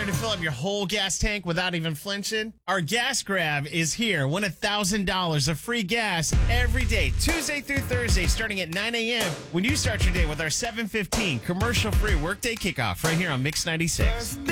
Tired to fill up your whole gas tank without even flinching? Our gas grab is here. Win $1,000 of free gas every day, Tuesday through Thursday, starting at 9 a.m. when you start your day with our 7:15 commercial-free workday kickoff right here on Mix 96.